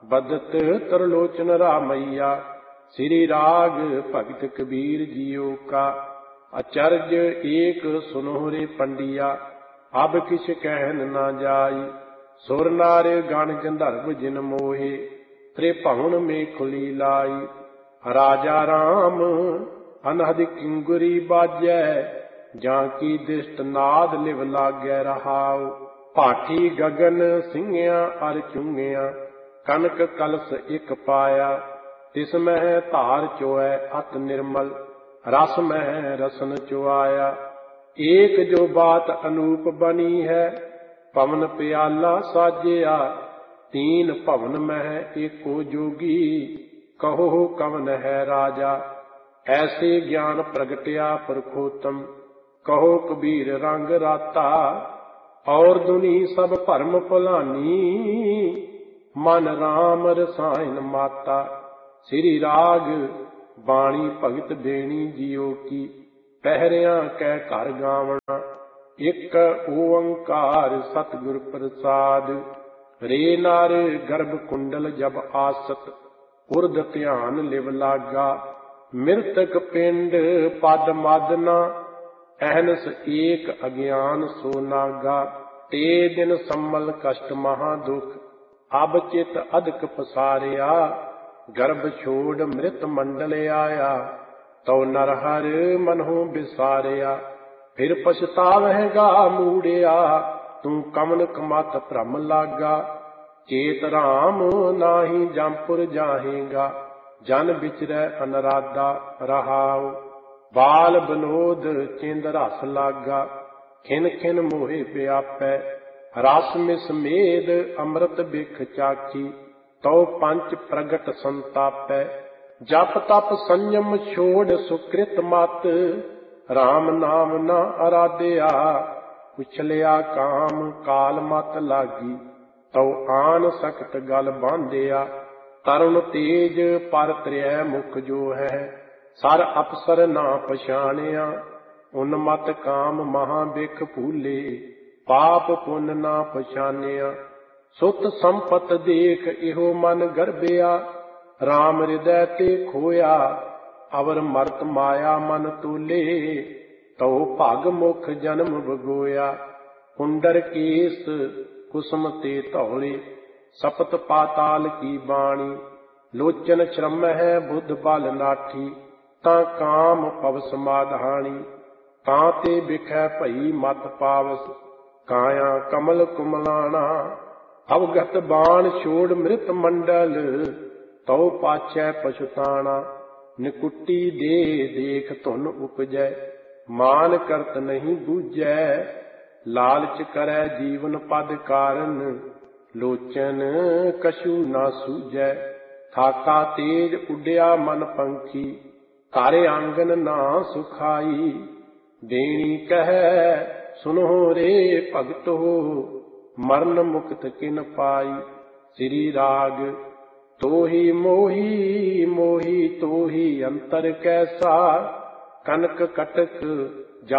बदत तरलोचन रामैया। श्री राग भगत कबीर जियो का। अचर्य एक सुनोरे पंडिया, अब किस कहन न जाई। सुर नार गण गंधर्व जिन मोहे, त्रिभुवन में खुली लाई। राजा राम अनहद किंगुरी बाजै, जाकी दिष्ट नाद लिव लागै रहाओ। भाठी गगन सिंघिया अर चुंगिया, कनक कलश एक पाया। तिस मह धार चोऐ अत निर्मल, रस मह रसन चुआया। एक जो बात अनूप बनी है, पवन प्याला साजिया। तीन भवन मह एको जोगी, कहो कवन है राजा। ऐसे ज्ञान प्रगट्या पुरखोत्तम, कहो कबीर रंग राता। और दुनी सब भरम भुलानी, मन राम रसायन माता। श्री राग बाणी भगत बेणी जियो की, पहरिया कै घर गावना। एक ओंकार सतगुर प्रसाद, रे नार गर्भ कुंडल जब आसत। उर्द ध्यान लिव लागा, मृतक पिंड पद मादना। अहनस एक अज्ञान सो नागा, ते दिन सम्मल कष्ट महा दुख। अब चित अधिक पसारिया, गर्भ छोड़ मृत मंडल आया। तो नरहर मनहु बिसारिया, फिर पछतावहगा मूड़िया। तू कमन कमत भ्रम लागा, चेत राम नाही जमपुर जाहेगा। जन बिचरै अनराधा रहाओ, बाल बनोद चिंद रस लागा। खिन खिन मोहे व्यापै, रस मिस मेद अमृत बिख चाखी। तो पंच प्रगट संतापै, जप तप संयम छोड़ सुकृत मत। राम नाम न आराध्या, उछलिया काम काल मत लागी। तो आन सकत गल बांधिया, तरुण तेज पर त्रै मुख जो है। सर अफसर ना पछाणिया, उन्मत काम महा बिख भूले। पाप पुन ना पछानिया, सुत संपत देख इहो मन गर्भिया। राम हृदय ते खोया, अवर मरत माया मन तोले। तो भग मुख जन्म भगोया, कुंडर केस कुसुम ते धौले। सपत पाताल की बाणी, लोचन श्रम है बुद्ध बल नाठी। ता काम पव समाधानी, ताते बिखै भई मत पावस। काया कमल कुमलाना, अवगत बाण छोड़ मृत मंडल। तो पाछै पछुताना, निकुट्टी दे देख धुन उपजै। मान करत नहीं बूझै, लालच करै जीवन पद कारण। लोचन कछु ना सूझै, थाका तेज उड्या मन पंखी। घर आंगन ना सुखाई, देनी कहे सुनो रे भगत हो। मरण मुक्त किन पाई। श्री राग तोही मोही मोही तोही अंतर कैसा। कनक कटक